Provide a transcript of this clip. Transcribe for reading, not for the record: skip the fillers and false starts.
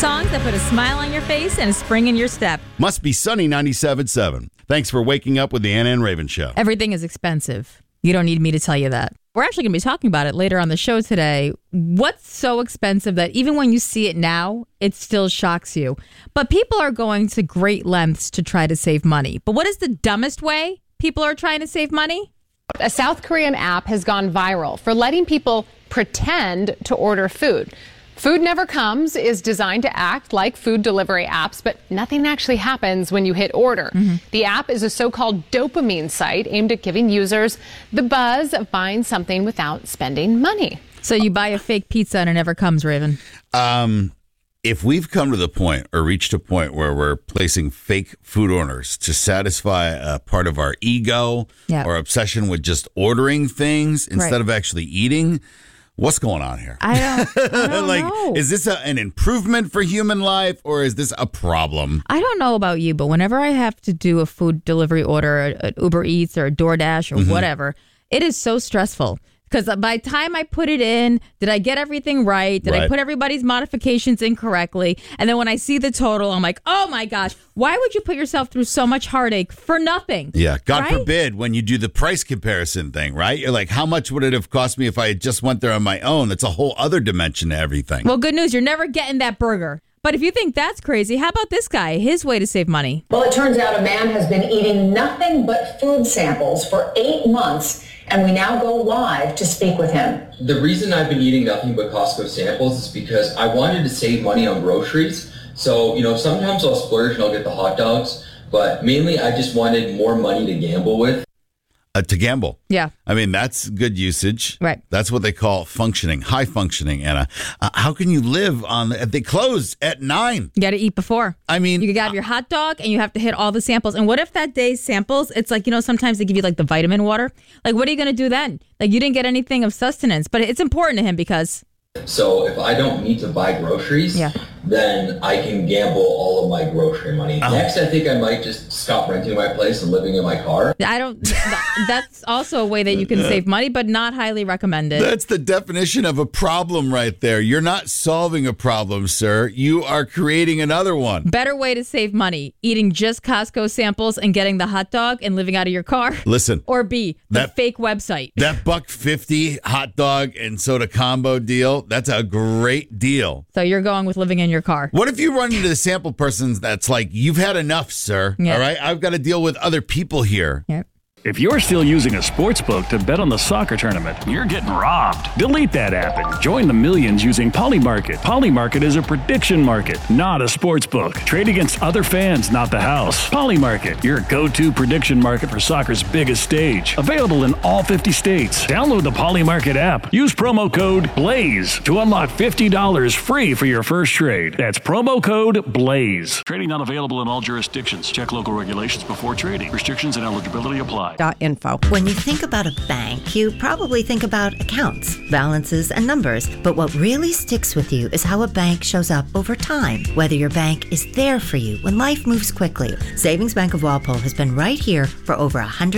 Songs that put a smile on your face and a spring in your step. Must be Sunny 97.7. Thanks for waking up with the Anna and Raven Show. Everything is expensive. You don't need me to tell you that. We're actually going to be talking about it later on the show today. What's so expensive that even when you see it now, it still shocks you? But people are going to great lengths to try to save money. But what is the dumbest way people are trying to save money? A South Korean app has gone viral for letting people pretend to order food. Food Never Comes is designed to act like food delivery apps, but nothing actually happens when you hit order. The app is a so-called dopamine site aimed at giving users the buzz of buying something without spending money. So you buy a fake pizza and it never comes, Raven. If we've come to the point or reached a point where we're placing fake food orders to satisfy a part of our ego or obsession with just ordering things instead of actually eating, what's going on here? I don't know. Is this an improvement for human life or is this a problem? I don't know about you, but whenever I have to do a food delivery order at Uber Eats or DoorDash or whatever, it is so stressful. Because by the time I put it in, did I get everything right? Did I put everybody's modifications in correctly? And then when I see the total, I'm like, oh my gosh, why would you put yourself through so much heartache for nothing? Yeah, God forbid when you do the price comparison thing, right? You're like, how much would it have cost me if I had just went there on my own? That's a whole other dimension to everything. Well, good news, you're never getting that burger. But if you think that's crazy, how about this guy? His way to save money. Well, it turns out a man has been eating nothing but food samples for 8 months, and we now go live to speak with him. The reason I've been eating nothing but Costco samples is because I wanted to save money on groceries. So, sometimes I'll splurge and I'll get the hot dogs, but mainly I just wanted more money to gamble with. To gamble. Yeah. I mean, that's good usage. Right. That's what they call functioning, high functioning, Anna. How can you live on, they close at 9? You got to eat before. I mean. You got to have your hot dog and you have to hit all the samples. And what if that day's samples, it's like, sometimes they give you like the vitamin water. Like, what are you going to do then? Like, you didn't get anything of sustenance, but it's important to him because. So if I don't need to buy groceries, then I can gamble all of my grocery money. Next, I think I might just stop renting my place and living in my car. That's also a way that you can save money, but not highly recommended. That's the definition of a problem right there. You're not solving a problem, sir. You are creating another one. Better way to save money, eating just Costco samples and getting the hot dog and living out of your car. Listen. Or B, the fake website. That $1.50 hot dog and soda combo deal, that's a great deal. So you're going with living in your car. What if you run into the sample person that's like, you've had enough, sir. All right? I've got to deal with other people here. Yep. If you're still using a sports book to bet on the soccer tournament, you're getting robbed. Delete that app and join the millions using Polymarket. Polymarket is a prediction market, not a sports book. Trade against other fans, not the house. Polymarket, your go-to prediction market for soccer's biggest stage. Available in all 50 states. Download the Polymarket app. Use promo code BLAZE to unlock $50 free for your first trade. That's promo code BLAZE. Trading not available in all jurisdictions. Check local regulations before trading. Restrictions and eligibility apply. .info. When you think about a bank, you probably think about accounts, balances, and numbers. But what really sticks with you is how a bank shows up over time. Whether your bank is there for you when life moves quickly. Savings Bank of Walpole has been right here for over 100